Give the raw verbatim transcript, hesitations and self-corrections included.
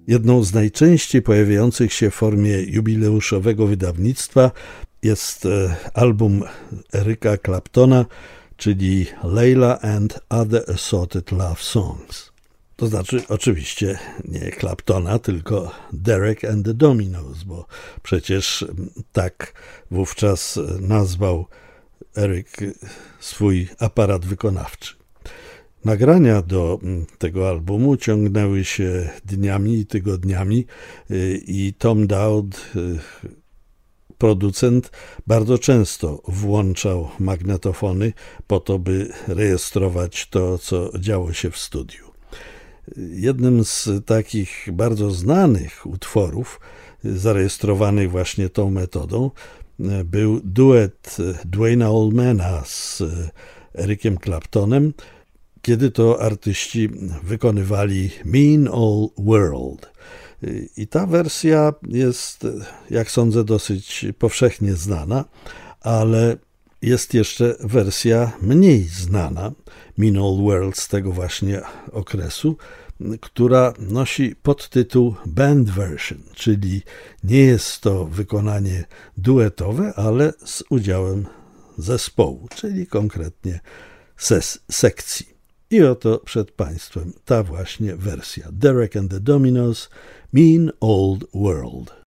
Jedną z najczęściej pojawiających się w formie jubileuszowego wydawnictwa jest album Erica Claptona, czyli Layla and Other Assorted Love Songs. To znaczy oczywiście nie Claptona, tylko Derek and the Dominos, bo przecież tak wówczas nazwał Eric swój aparat wykonawczy. Nagrania do tego albumu ciągnęły się dniami i tygodniami i Tom Dowd, producent, bardzo często włączał magnetofony po to, by rejestrować to, co działo się w studiu. Jednym z takich bardzo znanych utworów, zarejestrowanych właśnie tą metodą, był duet Duane'a Allmana z Ericiem Claptonem, kiedy to artyści wykonywali Mean Old World. I ta wersja jest, jak sądzę, dosyć powszechnie znana, ale jest jeszcze wersja mniej znana, Mean Old World, z tego właśnie okresu, która nosi podtytuł Band Version, czyli nie jest to wykonanie duetowe, ale z udziałem zespołu, czyli konkretnie ses- sekcji. I oto przed Państwem ta właśnie wersja. Derek and the Dominos, Mean Old World.